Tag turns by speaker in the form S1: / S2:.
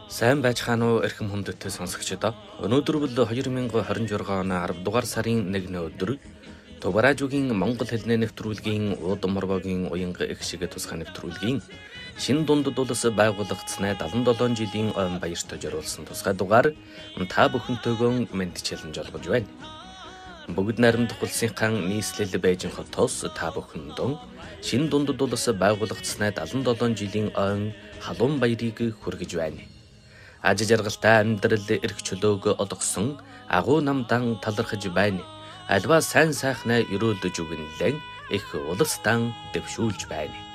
S1: Сайн байцгаана уу эрхэм хүндэтгэл сонсогчдоо. Өнөөдөр бол 2026 оны 10 дугаар сарын 1-ний өдөр Тугараажуугийн Монгол хэлний нэвтрүүлгийн Удаморвогийн уянга их шиг тусгай нэвтрүүлгийн шинэ дундад улс байгуулагдсанаа 77 жилийн ойн баяртай зориулсан тусгай дугаар та бүхэнтэйгөө мэдчилэн жолгож байна. Бүгд найрамдах улсынхаа нийслэл Бээжин хотоос та бүхэндээ шинэ дундад улс байгуулагдсанаа 77 жилийн ойн халуун баярыг хүргэж байна. Аж жаргалтай амьдрал эрх чөлөөг олгосон агуу намдан талархаж байна. Альва сайн сайхнаа өрөөлдөж өгнөлэн их улс дан дэвшүүлж байна.